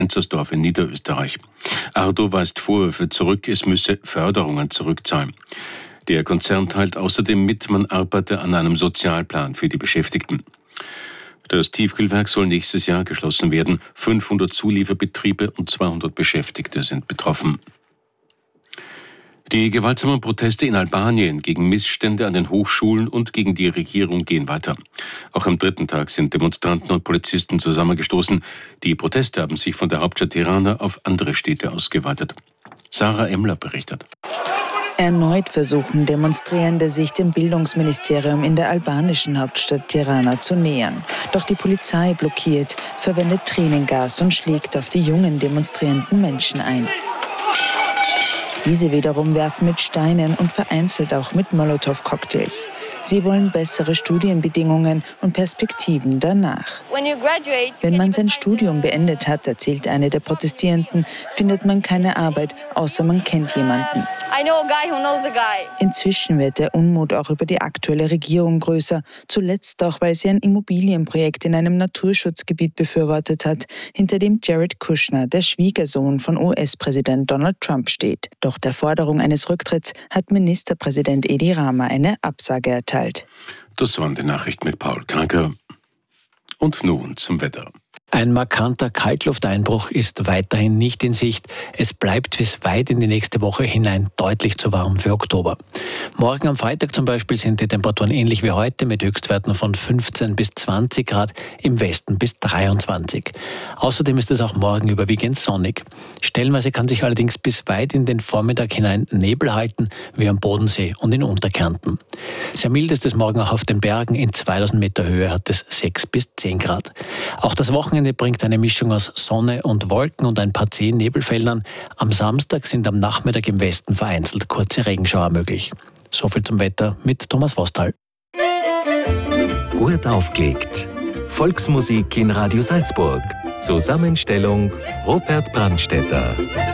Enzersdorf in Niederösterreich. Ardo weist Vorwürfe zurück, es müsse Förderungen zurückzahlen. Der Konzern teilt außerdem mit, man arbeite an einem Sozialplan für die Beschäftigten. Das Tiefkühlwerk soll nächstes Jahr geschlossen werden. 500 Zulieferbetriebe und 200 Beschäftigte sind betroffen. Die gewaltsamen Proteste in Albanien gegen Missstände an den Hochschulen und gegen die Regierung gehen weiter. Auch am dritten Tag sind Demonstranten und Polizisten zusammengestoßen. Die Proteste haben sich von der Hauptstadt Tirana auf andere Städte ausgeweitet. Sarah Emmler berichtet. Erneut versuchen Demonstrierende, sich dem Bildungsministerium in der albanischen Hauptstadt Tirana zu nähern. Doch die Polizei blockiert, verwendet Tränengas und schlägt auf die jungen demonstrierenden Menschen ein. Diese wiederum werfen mit Steinen und vereinzelt auch mit Molotow-Cocktails. Sie wollen bessere Studienbedingungen und Perspektiven danach. Wenn man sein Studium beendet hat, erzählt eine der Protestierenden, findet man keine Arbeit, außer man kennt jemanden. Inzwischen wird der Unmut auch über die aktuelle Regierung größer, zuletzt auch, weil sie ein Immobilienprojekt in einem Naturschutzgebiet befürwortet hat, hinter dem Jared Kushner, der Schwiegersohn von US-Präsident Donald Trump, steht. Doch der Forderung eines Rücktritts hat Ministerpräsident Edi Rama eine Absage erteilt. Das waren die Nachrichten mit Paul Kranker. Und nun zum Wetter. Ein markanter Kaltlufteinbruch ist weiterhin nicht in Sicht. Es bleibt bis weit in die nächste Woche hinein deutlich zu warm für Oktober. Morgen am Freitag zum Beispiel sind die Temperaturen ähnlich wie heute mit Höchstwerten von 15 bis 20 Grad, im Westen bis 23. Außerdem ist es auch morgen überwiegend sonnig. Stellenweise kann sich allerdings bis weit in den Vormittag hinein Nebel halten, wie am Bodensee und in Unterkärnten. Sehr mild ist es morgen auch auf den Bergen. In 2000 Meter Höhe hat es 6 bis 10 Grad. Auch das Wochenende bringt eine Mischung aus Sonne und Wolken und ein paar zähen Nebelfeldern. Am Samstag sind am Nachmittag im Westen vereinzelt kurze Regenschauer möglich. Soviel zum Wetter mit Thomas Vostal. Gut aufgelegt. Volksmusik in Radio Salzburg. Zusammenstellung Robert Brandstätter.